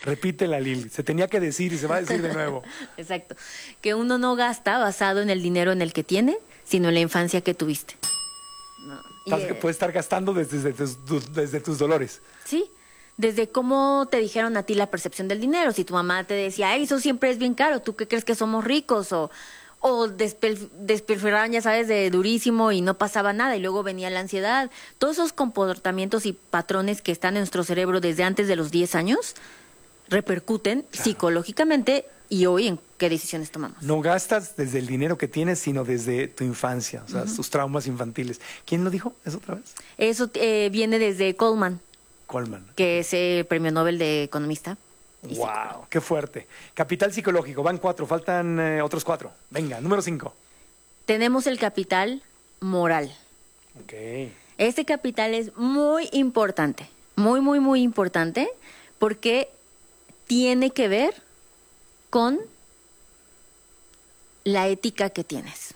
Repítela, Lili. Se tenía que decir y se va a decir de nuevo. Exacto. Que uno no gasta basado en el dinero en el que tiene, sino en la infancia que tuviste. No. Puedes estar gastando desde tus dolores. Sí, desde cómo te dijeron a ti la percepción del dinero. Si tu mamá te decía, ay, eso siempre es bien caro, ¿tú qué crees que somos ricos? O despilfarraban, ya sabes, de durísimo y no pasaba nada y luego venía la ansiedad. Todos esos comportamientos y patrones que están en nuestro cerebro desde antes de los 10 años repercuten psicológicamente y hoy en qué decisiones tomamos. No gastas desde el dinero que tienes, sino desde tu infancia, o sea, tus traumas infantiles. ¿Quién lo dijo eso otra vez? Eso viene desde Coleman, que es premio Nobel de economista. ¡Wow! ¡Qué fuerte! Capital psicológico, van 4, faltan otros 4. Venga, número 5. Tenemos el capital moral. Ok. Este capital es muy importante, muy, muy, muy importante, porque tiene que ver con la ética que tienes.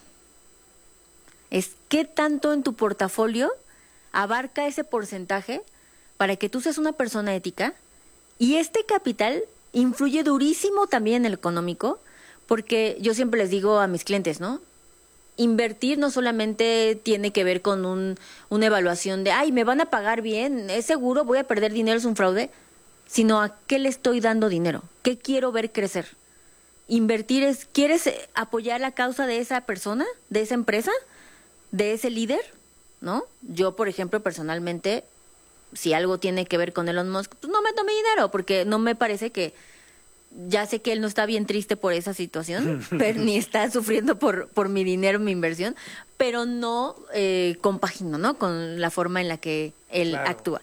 Es qué tanto en tu portafolio abarca ese porcentaje para que tú seas una persona ética. Y este capital influye durísimo también en el económico, porque yo siempre les digo a mis clientes, ¿no? Invertir no solamente tiene que ver con una evaluación de, ay, me van a pagar bien, es seguro, voy a perder dinero, es un fraude, sino a qué le estoy dando dinero, qué quiero ver crecer. Invertir es, ¿quieres apoyar la causa de esa persona, de esa empresa, de ese líder? ¿No? Yo, por ejemplo, personalmente, si algo tiene que ver con Elon Musk, pues no meto mi dinero, porque no me parece que, ya sé que él no está bien triste por esa situación, pero ni está sufriendo por mi dinero, mi inversión, pero no compagino, ¿no? Con la forma en la que él actúa.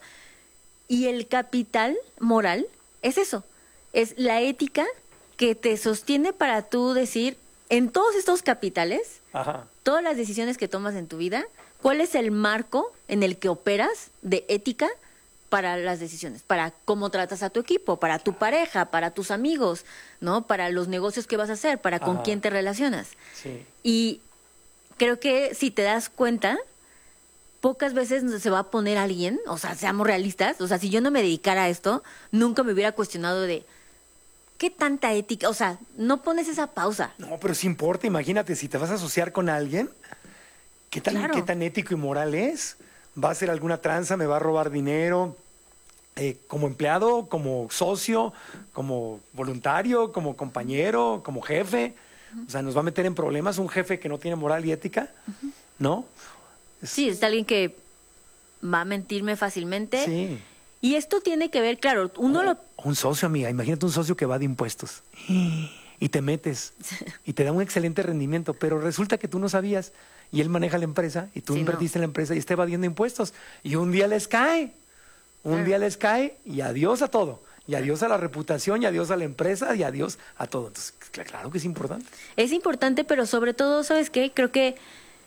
Y el capital moral es eso, es la ética que te sostiene para tú decir, en todos estos capitales, todas las decisiones que tomas en tu vida, ¿cuál es el marco en el que operas de ética para las decisiones? Para cómo tratas a tu equipo, para tu pareja, para tus amigos, ¿no? Para los negocios que vas a hacer, para con quién te relacionas. Sí. Y creo que si te das cuenta, pocas veces se va a poner alguien, o sea, seamos realistas, o sea, si yo no me dedicara a esto, nunca me hubiera cuestionado de ¿qué tanta ética? O sea, no pones esa pausa. No, pero sí importa, imagínate, si te vas a asociar con alguien, ¿qué tan ético y moral es? ¿Va a hacer alguna tranza? ¿Me va a robar dinero? ¿Como empleado? ¿Como socio? ¿Como voluntario? ¿Como compañero? ¿Como jefe? O sea, ¿nos va a meter en problemas un jefe que no tiene moral y ética? ¿No? Sí, es alguien que va a mentirme fácilmente. Sí. Y esto tiene que ver, claro, Un socio, amiga, imagínate un socio que va de impuestos y te metes y te da un excelente rendimiento, pero resulta que tú no sabías y él maneja la empresa y tú invertiste en la empresa y está evadiendo impuestos y un día les cae, día les cae y adiós a todo. Y adiós a la reputación, y adiós a la empresa, y adiós a todo. Entonces, claro que es importante. Es importante, pero sobre todo, ¿sabes qué? Creo que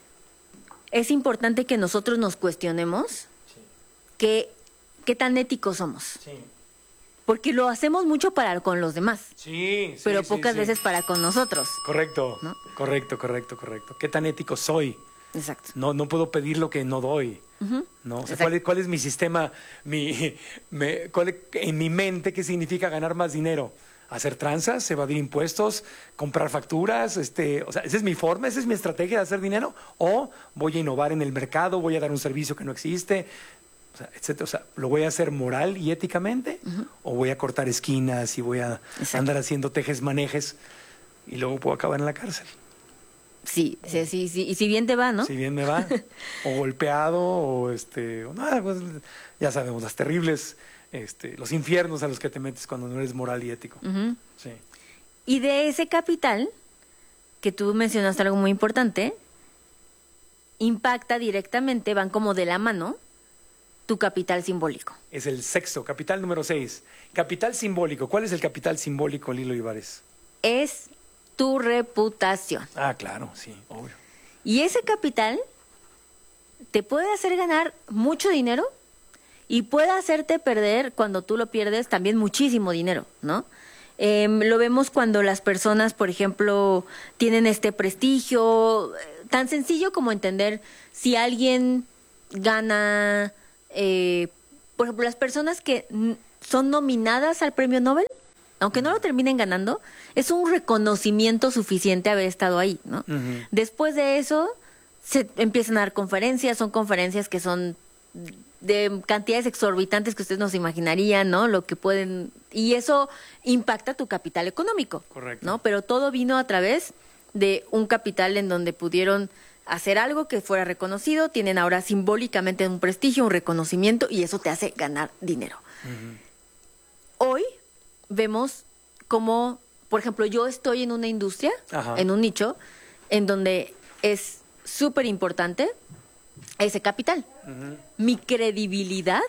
es importante que nosotros nos cuestionemos qué tan éticos somos. Sí. Porque lo hacemos mucho con los demás. Sí, pero pocas veces para con nosotros. Correcto, ¿no? correcto. ¿Qué tan ético soy? Exacto. No puedo pedir lo que no doy. ¿No? O sea, ¿cuál es mi sistema? En mi mente, ¿qué significa ganar más dinero? ¿Hacer tranzas? ¿Evadir impuestos? ¿Comprar facturas? O sea, ¿esa es mi forma? ¿Esa es mi estrategia de hacer dinero? ¿O voy a innovar en el mercado? ¿Voy a dar un servicio que no existe? O sea, etcétera. O sea, ¿lo voy a hacer moral y éticamente? ¿O voy a cortar esquinas y voy a andar haciendo tejes-manejes y luego puedo acabar en la cárcel? Sí. Y si bien te va, ¿no? Si bien me va. O golpeado, o nada, pues, ya sabemos, las terribles, los infiernos a los que te metes cuando no eres moral y ético. Sí. Y de ese capital, que tú mencionaste algo muy importante, impacta directamente, van como de la mano, tu capital simbólico. Es el sexto, capital número 6. Capital simbólico. ¿Cuál es el capital simbólico, Lilo Olivares? Es tu reputación. Ah, claro, sí, obvio. Y ese capital te puede hacer ganar mucho dinero y puede hacerte perder, cuando tú lo pierdes, también muchísimo dinero, ¿no? Lo vemos cuando las personas, por ejemplo, tienen este prestigio, tan sencillo como entender si alguien gana, por ejemplo, las personas que son nominadas al premio Nobel, aunque no lo terminen ganando, es un reconocimiento suficiente haber estado ahí, ¿no? Después de eso, se empiezan a dar conferencias, son conferencias que son de cantidades exorbitantes que ustedes no se imaginarían, ¿no? Lo que pueden... Y eso impacta tu capital económico. Correcto. ¿No? Pero todo vino a través de un capital en donde pudieron hacer algo que fuera reconocido, tienen ahora simbólicamente un prestigio, un reconocimiento, y eso te hace ganar dinero. Hoy vemos cómo, por ejemplo, yo estoy en una industria, en un nicho, en donde es súper importante ese capital. Mi credibilidad,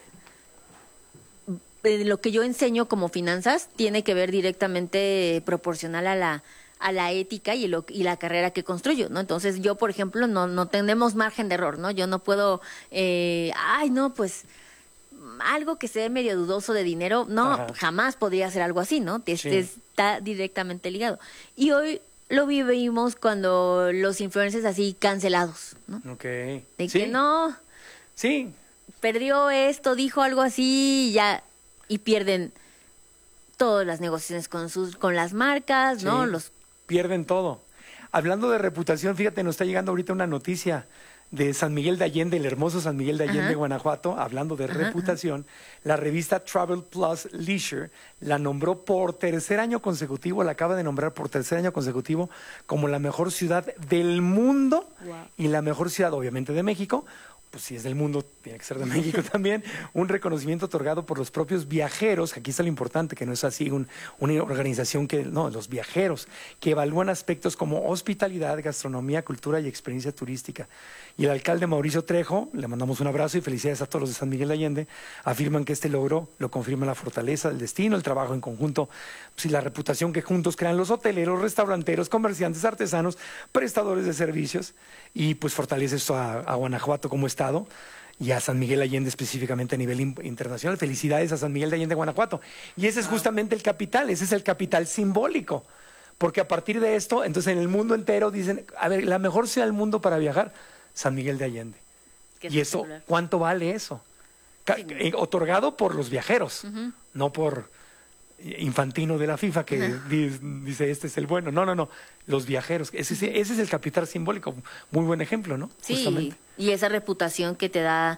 lo que yo enseño como finanzas, tiene que ver directamente proporcional a la ética y la carrera que construyo, ¿no? Entonces yo, por ejemplo, no tenemos margen de error, ¿no? Yo no puedo, pues algo que sea medio dudoso de dinero, no, jamás podría hacer algo así, ¿no? Está directamente ligado. Y hoy lo vivimos cuando los influencers así cancelados, ¿no? Ok. De que no, sí, perdió esto, dijo algo así, y ya, y pierden todas las negociaciones con las marcas, ¿no? Pierden todo. Hablando de reputación, fíjate, nos está llegando ahorita una noticia de San Miguel de Allende, el hermoso San Miguel de Allende, Guanajuato, hablando de reputación. La revista Travel Plus Leisure la nombró por tercer año consecutivo, la acaba de nombrar por tercer año consecutivo como la mejor ciudad del mundo y la mejor ciudad, obviamente, de México. Pues si es del mundo, tiene que ser de México también, un reconocimiento otorgado por los propios viajeros, aquí está lo importante, que no es así una organización los viajeros, que evalúan aspectos como hospitalidad, gastronomía, cultura y experiencia turística. Y el alcalde Mauricio Trejo, le mandamos un abrazo y felicidades a todos los de San Miguel de Allende, afirman que este logro lo confirma la fortaleza del destino, el trabajo en conjunto, pues, y la reputación que juntos crean los hoteleros, restauranteros, comerciantes, artesanos, prestadores de servicios, y pues fortalece esto a Guanajuato como estado y a San Miguel Allende específicamente a nivel internacional. Felicidades a San Miguel de Allende, Guanajuato. Y ese es justamente el capital, ese es el capital simbólico. Porque a partir de esto, entonces en el mundo entero dicen, a ver, la mejor ciudad del mundo para viajar, San Miguel de Allende. Y eso, ¿cuánto vale eso? Otorgado por los viajeros, no por Infantino de la FIFA que dice este es el bueno. No. Los viajeros. Ese es el capital simbólico. Muy buen ejemplo, ¿no? Sí, justamente. Y esa reputación que te da,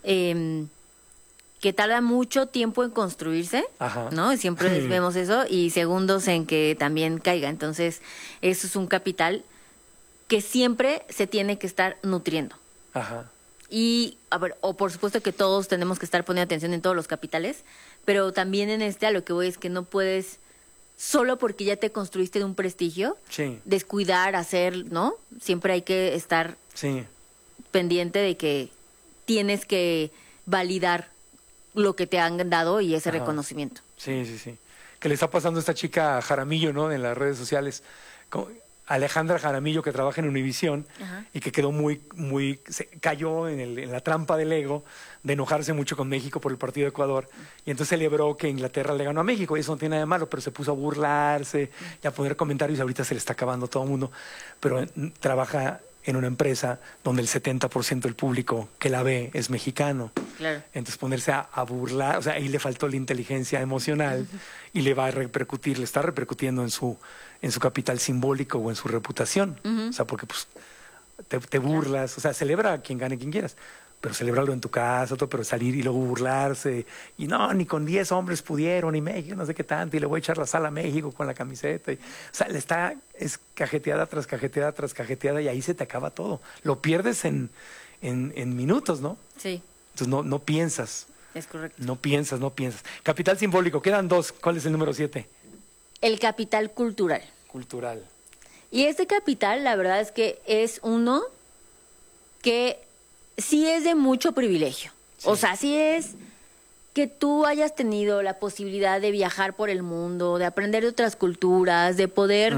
que tarda mucho tiempo en construirse, ¿no? Y siempre vemos eso, y segundos en que también caiga. Entonces, eso es un capital que siempre se tiene que estar nutriendo. Y, a ver, o por supuesto que todos tenemos que estar poniendo atención en todos los capitales, pero también en a lo que voy es que no puedes, solo porque ya te construiste de un prestigio, descuidar, hacer, ¿no? Siempre hay que estar pendiente de que tienes que validar lo que te han dado y ese reconocimiento. Sí. Que le está pasando a esta chica Jaramillo, ¿no? En las redes sociales. Alejandra Jaramillo, que trabaja en Univisión y que quedó cayó en la trampa del ego de enojarse mucho con México por el partido de Ecuador, y entonces celebró que Inglaterra le ganó a México, y eso no tiene nada de malo, pero se puso a burlarse y a poner comentarios, y ahorita se le está acabando todo el mundo, pero trabaja en una empresa donde el 70% del público que la ve es mexicano. Claro. Entonces ponerse a burlar, o sea, ahí le faltó la inteligencia emocional y le va a repercutir, le está repercutiendo en su capital simbólico o en su reputación. O sea, porque pues te burlas, o sea, celebra a quien gane quien quieras, pero celebrarlo en tu casa, pero salir y luego burlarse, y no, ni con 10 hombres pudieron, y México, no sé qué tanto, y le voy a echar la sal a México con la camiseta. O sea, es cajeteada tras cajeteada tras cajeteada, y ahí se te acaba todo. Lo pierdes en minutos, ¿no? Sí. Entonces no piensas. Es correcto. No piensas. Capital simbólico, quedan 2. ¿Cuál es el número 7? El capital cultural. Cultural. Y este capital, la verdad es que es uno que sí es de mucho privilegio. O sea, sí es que tú hayas tenido la posibilidad de viajar por el mundo, de aprender de otras culturas, de poder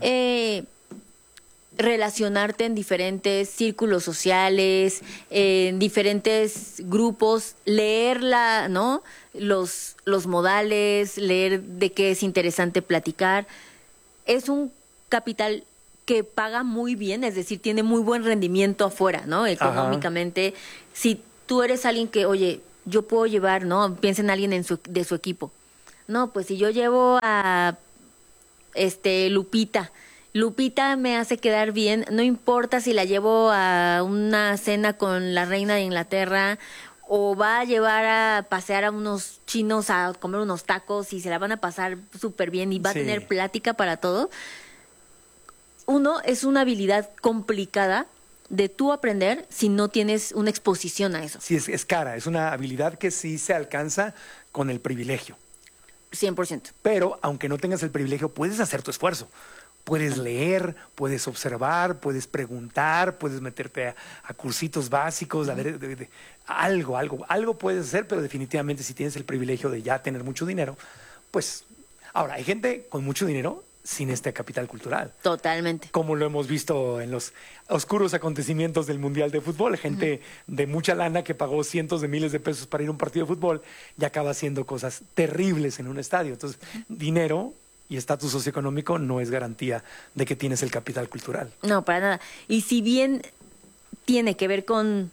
relacionarte en diferentes círculos sociales, en diferentes grupos, leer los modales, leer de qué es interesante platicar. Es un capital que paga muy bien, es decir, tiene muy buen rendimiento afuera, ¿no? Económicamente. Si tú eres alguien que, oye, yo puedo llevar, ¿no? Piensa en alguien de su equipo. No, pues si yo llevo a Lupita me hace quedar bien, no importa si la llevo a una cena con la reina de Inglaterra o va a llevar a pasear a unos chinos a comer unos tacos y se la van a pasar súper bien y va a tener plática para todo. Uno, es una habilidad complicada de tú aprender si no tienes una exposición a eso. Sí, es cara, es una habilidad que sí se alcanza con el privilegio. 100%. Pero aunque no tengas el privilegio, puedes hacer tu esfuerzo. Puedes leer, puedes observar, puedes preguntar, puedes meterte a cursitos básicos, a ver, algo puedes hacer, pero definitivamente si tienes el privilegio de ya tener mucho dinero, pues... Ahora, hay gente con mucho dinero sin este capital cultural. Totalmente. Como lo hemos visto en los oscuros acontecimientos del Mundial de Fútbol, gente de mucha lana que pagó cientos de miles de pesos para ir a un partido de fútbol y acaba haciendo cosas terribles en un estadio. Entonces, dinero y estatus socioeconómico no es garantía de que tienes el capital cultural. No, para nada. Y si bien tiene que ver con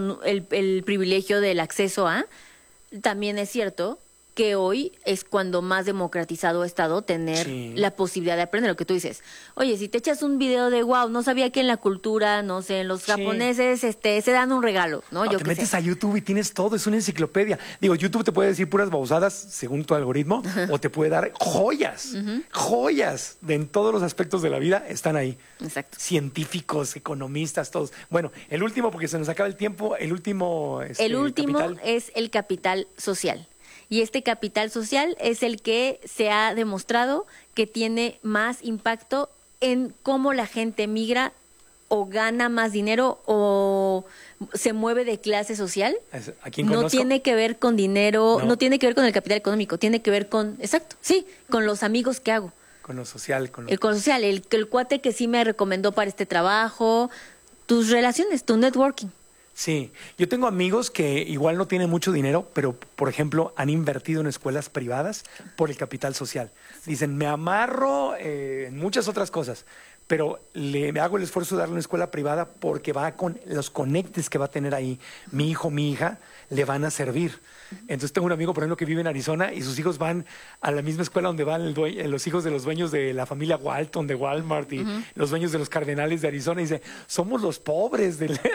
el privilegio del acceso a, también es cierto que hoy es cuando más democratizado ha estado tener la posibilidad de aprender lo que tú dices. Oye, si te echas un video de wow, no sabía que en la cultura, no sé, en los japoneses se dan un regalo, ¿no? Te metes a YouTube y tienes todo, es una enciclopedia. Digo, YouTube te puede decir puras babosadas según tu algoritmo o te puede dar joyas, joyas en todos los aspectos de la vida están ahí. Exacto. Científicos, economistas, todos. Bueno, el último, porque se nos acaba el tiempo, el último capital. Es el capital social. Y este capital social es el que se ha demostrado que tiene más impacto en cómo la gente migra o gana más dinero o se mueve de clase social. ¿A quién conozco? No tiene que ver con dinero, no tiene que ver con el capital económico, tiene que ver con, con los amigos que hago. Con lo social. Con lo social, el cuate que sí me recomendó para este trabajo, tus relaciones, tu networking. Sí, yo tengo amigos que igual no tienen mucho dinero, pero, por ejemplo, han invertido en escuelas privadas por el capital social. Dicen, me amarro en muchas otras cosas, pero le hago el esfuerzo de darle una escuela privada porque va con los conectes que va a tener ahí mi hijo, mi hija, le van a servir. Entonces tengo un amigo, por ejemplo, que vive en Arizona y sus hijos van a la misma escuela donde van los hijos de los dueños de la familia Walton, de Walmart y los dueños de los Cardenales de Arizona. Y dice, somos los pobres,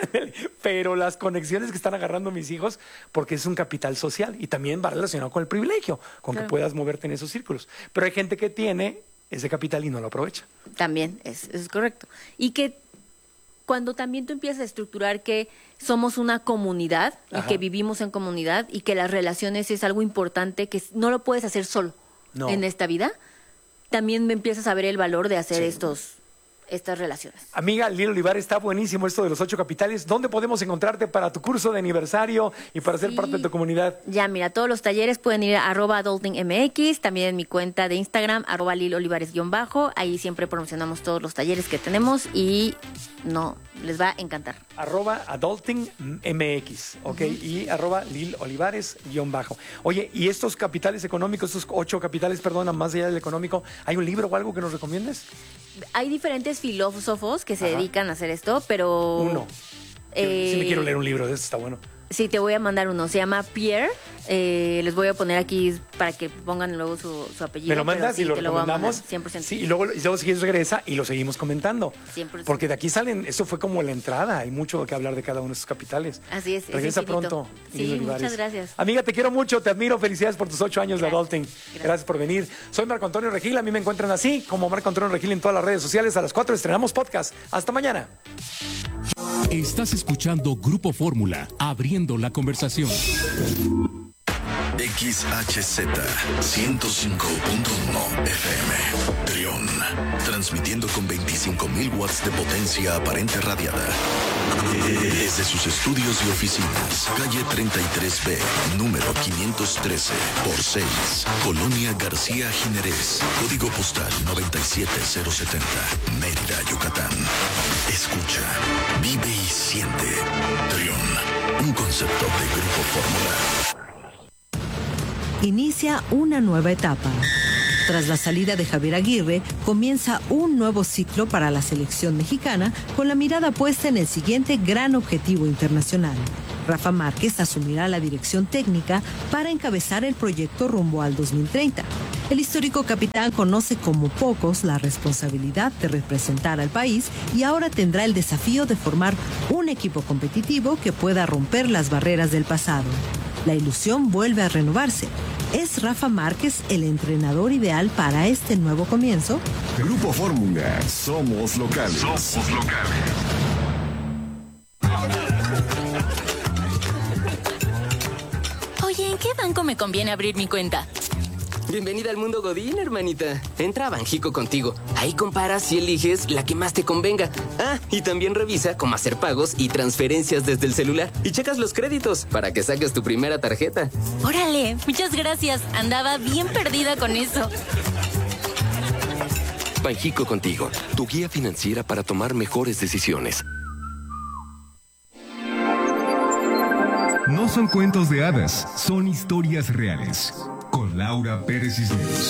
pero las conexiones que están agarrando mis hijos, porque es un capital social y también va relacionado con el privilegio, con que puedas moverte en esos círculos. Pero hay gente que tiene ese capital y no lo aprovecha. También, es correcto. Y que cuando también tú empiezas a estructurar que somos una comunidad y que vivimos en comunidad y que las relaciones es algo importante que no lo puedes hacer solo en esta vida, también me empiezas a ver el valor de hacer estas relaciones. Amiga Lil Olivares, está buenísimo esto de los 8 capitales. ¿Dónde podemos encontrarte para tu curso de aniversario y para ser parte de tu comunidad? Ya, mira, todos los talleres pueden ir a @adultingmx, también en mi cuenta de Instagram, @lilolivares_. Ahí siempre promocionamos todos los talleres que tenemos y les va a encantar. @adultingmx, ¿ok? Y @lilolivares_. Oye, ¿y estos capitales económicos, estos 8 capitales, más allá del económico, hay un libro o algo que nos recomiendes? Hay diferentes filósofos que se dedican a hacer esto, pero... Uno. Sí me quiero leer un libro de eso, está bueno. Sí, te voy a mandar uno. Se llama Pierre. Les voy a poner aquí para que pongan luego su apellido. ¿Me lo mandas y lo recomendamos? 100%. Sí, y luego si quieres regresa y lo seguimos comentando. 100%. Porque de aquí salen, eso fue como la entrada. Hay mucho que hablar de cada uno de esos capitales. Así es. Regresa pronto. Sí, muchas gracias. Amiga, te quiero mucho, te admiro. Felicidades por tus 8 años de adulting. Gracias por venir. Soy Marco Antonio Regil. A mí me encuentran así, como Marco Antonio Regil en todas las redes sociales. A las 4 estrenamos podcast. Hasta mañana. Estás escuchando Grupo Fórmula, abriendo la conversación. XHZ 105.1 FM Trión, transmitiendo con 25.000 watts de potencia aparente radiada desde sus estudios y oficinas, calle 33B, número 513 por 6, Colonia García Jiménez, código postal 97070, Mérida, Yucatán. Escucha, vive y siente. Trión, un concepto de Grupo Fórmula. Inicia una nueva etapa. Tras la salida de Javier Aguirre, comienza un nuevo ciclo para la selección mexicana con la mirada puesta en el siguiente gran objetivo internacional: Rafa Márquez asumirá la dirección técnica para encabezar el proyecto rumbo al 2030. El histórico capitán conoce como pocos la responsabilidad de representar al país y ahora tendrá el desafío de formar un equipo competitivo que pueda romper las barreras del pasado. La ilusión vuelve a renovarse. ¿Es Rafa Márquez el entrenador ideal para este nuevo comienzo? Grupo Fórmula, somos locales. Somos locales. Oye, ¿en qué banco me conviene abrir mi cuenta? Bienvenida al mundo Godín, hermanita. Entra a Banjico contigo. Ahí comparas y eliges la que más te convenga. Ah, y también revisa cómo hacer pagos y transferencias desde el celular. Y checas los créditos para que saques tu primera tarjeta. Órale, muchas gracias. Andaba bien perdida con eso. Banjico contigo, tu guía financiera para tomar mejores decisiones. No son cuentos de hadas, son historias reales. Con Laura Pérez Cisneros.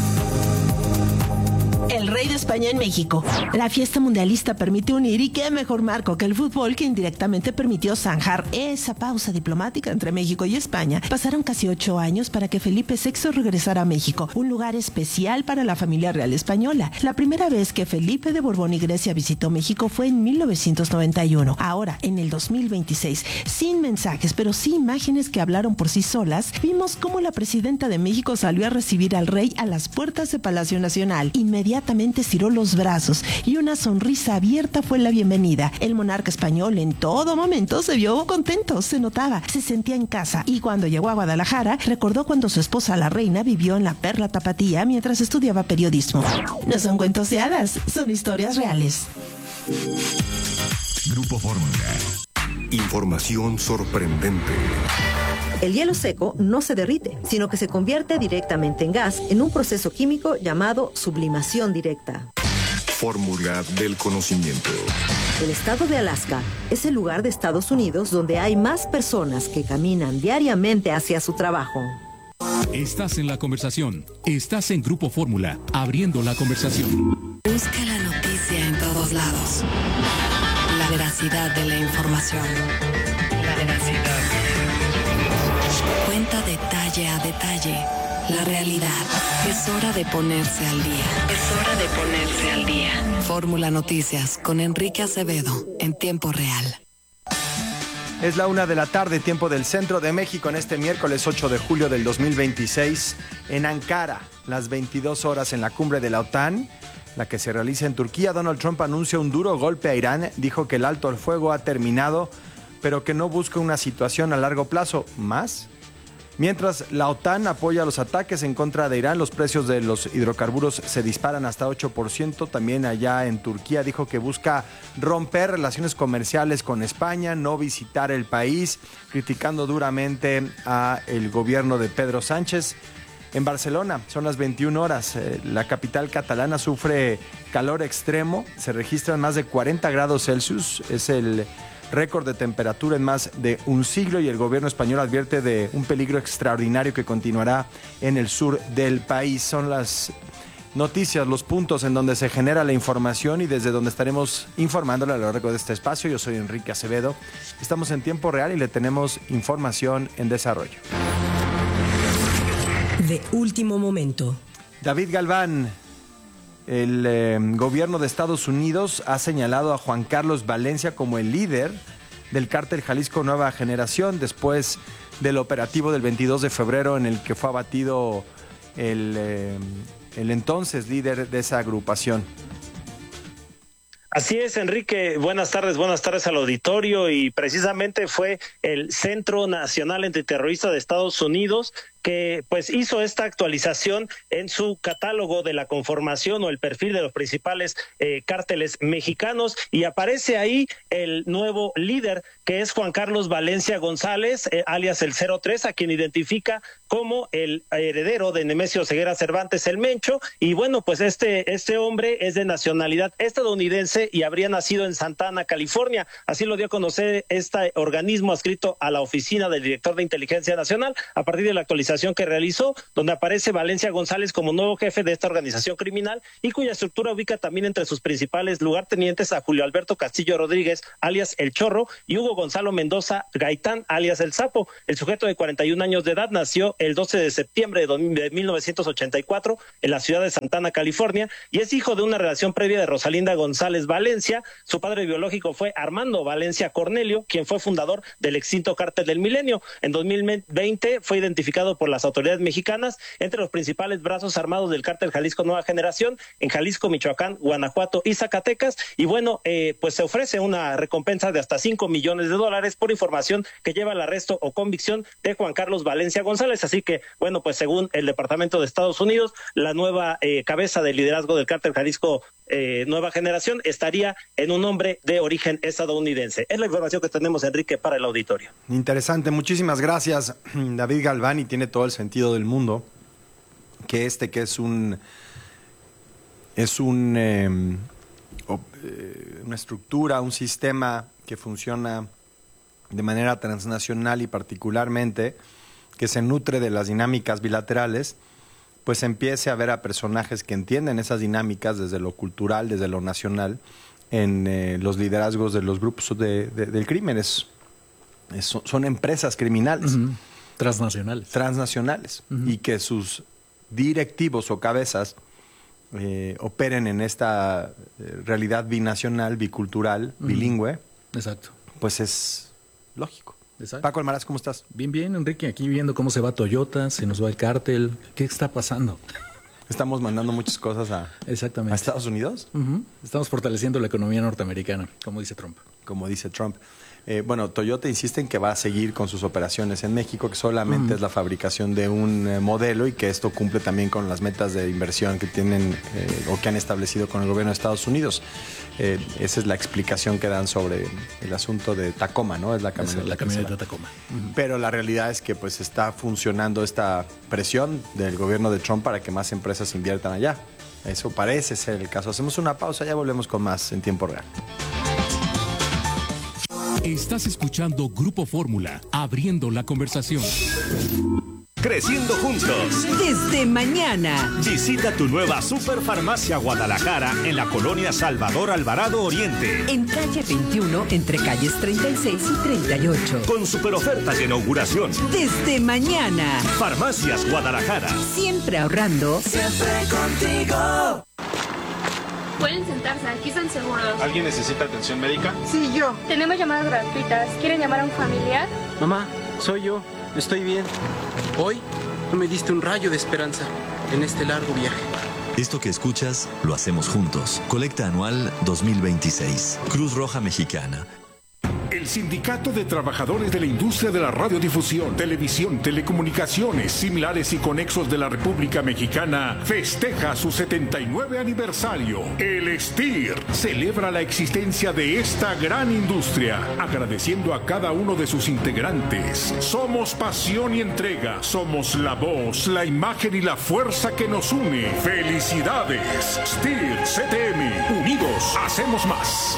El rey de España en México. La fiesta mundialista permite unir, y qué mejor marco que el fútbol, que indirectamente permitió zanjar esa pausa diplomática entre México y España. Pasaron casi 8 años para que Felipe VI regresara a México, un lugar especial para la familia real española. La primera vez que Felipe de Borbón y Grecia visitó México fue en 1991. Ahora, en el 2026, sin mensajes, pero sí imágenes que hablaron por sí solas, vimos cómo la presidenta de México salió a recibir al rey a las puertas de Palacio Nacional. Inmediatamente estiró los brazos y una sonrisa abierta fue la bienvenida. El monarca español en todo momento se vio contento, se notaba, se sentía en casa, y cuando llegó a Guadalajara recordó cuando su esposa la reina vivió en la Perla Tapatía mientras estudiaba periodismo. No son cuentos de hadas, son historias reales. Grupo Fórmula. Información sorprendente. El hielo seco no se derrite, sino que se convierte directamente en gas en un proceso químico llamado sublimación directa. Fórmula del conocimiento. El estado de Alaska es el lugar de Estados Unidos donde hay más personas que caminan diariamente hacia su trabajo. Estás en la conversación. Estás en Grupo Fórmula, abriendo la conversación. Busca la noticia en todos lados. La veracidad de la información. La veracidad. Cuenta detalle a detalle la realidad. Es hora de ponerse al día. Es hora de ponerse al día. Fórmula Noticias con Enrique Acevedo en tiempo real. Es la 1:00 p.m, tiempo del centro de México, en este miércoles 8 de julio del 2026. En Ankara, las 22 horas en la cumbre de la OTAN, la que se realiza en Turquía, Donald Trump anuncia un duro golpe a Irán. Dijo que el alto al fuego ha terminado, pero que no busca una situación a largo plazo. ¿Más? Mientras la OTAN apoya los ataques en contra de Irán, los precios de los hidrocarburos se disparan hasta 8%. También allá en Turquía dijo que busca romper relaciones comerciales con España, no visitar el país, criticando duramente a el gobierno de Pedro Sánchez. En Barcelona son las 21 horas. La capital catalana sufre calor extremo. Se registran más de 40 grados Celsius. Es el récord de temperatura en más de un siglo, y el gobierno español advierte de un peligro extraordinario que continuará en el sur del país. Son las noticias, los puntos en donde se genera la información y desde donde estaremos informándole a lo largo de este espacio. Yo soy Enrique Acevedo. Estamos en tiempo real y le tenemos información en desarrollo. De último momento. David Galván. El gobierno de Estados Unidos ha señalado a Juan Carlos Valencia como el líder del cártel Jalisco Nueva Generación después del operativo del 22 de febrero en el que fue abatido el entonces líder de esa agrupación. Así es, Enrique. Buenas tardes al auditorio. Y precisamente fue el Centro Nacional Antiterrorista de Estados Unidos que pues hizo esta actualización en su catálogo de la conformación o el perfil de los principales cárteles mexicanos, y aparece ahí el nuevo líder, que es Juan Carlos Valencia González, alias el 03, a quien identifica como el heredero de Nemesio Ceguera Cervantes, el Mencho. Y bueno, pues este hombre es de nacionalidad estadounidense y habría nacido en Santa Ana, California. Así lo dio a conocer este organismo adscrito a la oficina del director de Inteligencia Nacional a partir de la actualización actualización que realizó, donde aparece Valencia González como nuevo jefe de esta organización criminal y cuya estructura ubica también entre sus principales lugartenientes a Julio Alberto Castillo Rodríguez, alias El Chorro, y Hugo Gonzalo Mendoza Gaitán, alias El Sapo. El sujeto de 41 años de edad nació el 12 de septiembre de 1984 en la ciudad de Santana, California, y es hijo de una relación previa de Rosalinda González Valencia. Su padre biológico fue Armando Valencia Cornelio, quien fue fundador del extinto Cártel del Milenio. En 2020 fue identificado por las autoridades mexicanas entre los principales brazos armados del Cártel Jalisco Nueva Generación en Jalisco, Michoacán, Guanajuato y Zacatecas. Y bueno, pues se ofrece una recompensa de hasta $5 millones por información que lleva al arresto o convicción de Juan Carlos Valencia González. Así que, bueno, pues según el Departamento de Estados Unidos, la nueva cabeza de liderazgo del Cártel Jalisco Nueva Generación estaría en un hombre de origen estadounidense. Es la información que tenemos, Enrique, para el auditorio. Interesante, muchísimas gracias, David Galván, y tiene todo el sentido del mundo que una estructura, un sistema que funciona de manera transnacional y particularmente que se nutre de las dinámicas bilaterales, pues empiece a ver a personajes que entienden esas dinámicas desde lo cultural, desde lo nacional, en los liderazgos de los grupos del crimen. Son empresas criminales. Transnacionales. Y que sus directivos o cabezas operen en esta realidad binacional, bicultural, bilingüe. Exacto. Pues es lógico. Exacto. Paco Almaraz, ¿cómo estás? Bien, Enrique, aquí viendo cómo se va Toyota, se nos va el cártel. ¿Qué está pasando? Estamos mandando muchas cosas a Estados Unidos. Estamos fortaleciendo la economía norteamericana, como dice Trump. Bueno, Toyota insiste en que va a seguir con sus operaciones en México, que solamente es la fabricación de un modelo y que esto cumple también con las metas de inversión que tienen o que han establecido con el gobierno de Estados Unidos. Esa es la explicación que dan sobre el asunto de Tacoma, ¿no? Es la camioneta Tacoma. Pero la realidad es que pues está funcionando esta presión del gobierno de Trump para que más empresas inviertan allá. Eso parece ser el caso. Hacemos una pausa, ya volvemos con más en tiempo real. Estás escuchando Grupo Fórmula, abriendo la conversación. Creciendo juntos. Desde mañana. Visita tu nueva Superfarmacia Guadalajara en la colonia Salvador Alvarado Oriente. En calle 21, entre calles 36 y 38. Con superofertas de inauguración. Desde mañana. Farmacias Guadalajara. Siempre ahorrando. Siempre contigo. Pueden sentarse, aquí están seguros. ¿Alguien necesita atención médica? Sí, yo. Tenemos llamadas gratuitas. ¿Quieren llamar a un familiar? Mamá, soy yo. Estoy bien. Hoy me diste un rayo de esperanza en este largo viaje. Esto que escuchas, lo hacemos juntos. Colecta anual 2026. Cruz Roja Mexicana. El Sindicato de Trabajadores de la Industria de la Radiodifusión, Televisión, Telecomunicaciones, Similares y Conexos de la República Mexicana festeja su 79 aniversario. El STIR celebra la existencia de esta gran industria, agradeciendo a cada uno de sus integrantes. Somos pasión y entrega, somos la voz, la imagen y la fuerza que nos une. ¡Felicidades! STIR CTM, unidos hacemos más.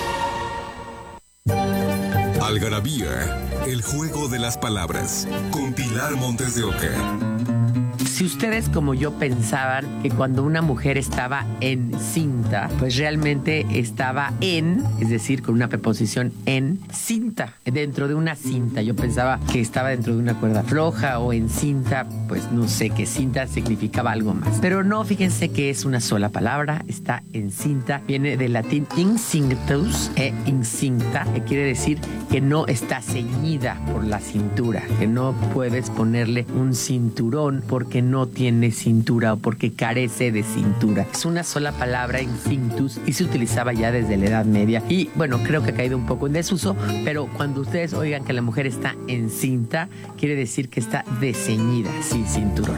Algarabía, el juego de las palabras, con Pilar Montes de Oca. Si ustedes como yo pensaban que cuando una mujer estaba encinta, pues realmente estaba es decir, con una preposición en cinta, dentro de una cinta. Yo pensaba que estaba dentro de una cuerda floja o en cinta, pues no sé, que cinta significaba algo más. Pero no, fíjense que es una sola palabra, está encinta, viene del latín incinctus incinta, que quiere decir que no está ceñida por la cintura, que no puedes ponerle un cinturón porque no tiene cintura o porque carece de cintura. Es una sola palabra, incinctus, y se utilizaba ya desde la Edad Media. Y bueno, creo que ha caído un poco en desuso, pero cuando ustedes oigan que la mujer está encinta, quiere decir que está desceñida, sin cinturón.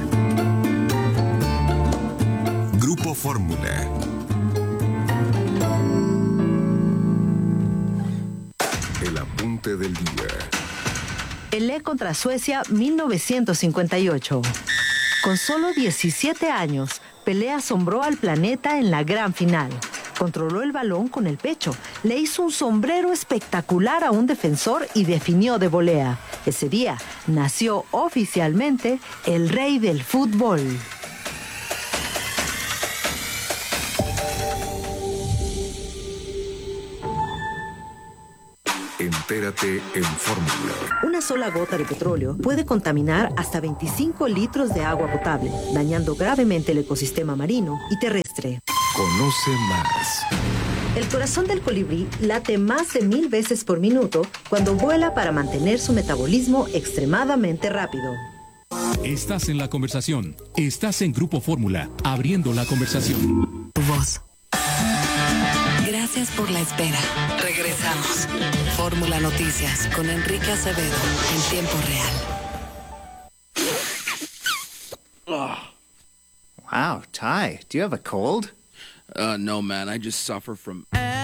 Grupo Fórmula. El apunte del día. Pelé contra Suecia 1958. Con solo 17 años, Pelé asombró al planeta en la gran final. Controló el balón con el pecho, le hizo un sombrero espectacular a un defensor y definió de volea. Ese día nació oficialmente el rey del fútbol. Entérate en Fórmula. Una sola gota de petróleo puede contaminar hasta 25 litros de agua potable, dañando gravemente el ecosistema marino y terrestre. Conoce más. El corazón del colibrí late más de 1000 veces por minuto cuando vuela para mantener su metabolismo extremadamente rápido. Estás en la conversación. Estás en Grupo Fórmula, abriendo la conversación. Tu voz. Gracias por la espera. Regresamos. Fórmula Noticias con Enrique Acevedo en tiempo real. Wow, Ty, do you have a cold? No, man, I just suffer from